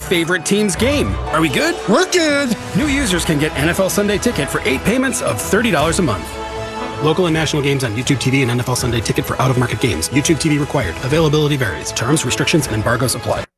favorite team's game. Are we good? We're good. New users can get NFL Sunday Ticket for 8 payments of $30 a month. Local and national games on YouTube TV and NFL Sunday Ticket for out-of-market games. YouTube TV required. Availability varies. Terms, restrictions, and embargoes apply.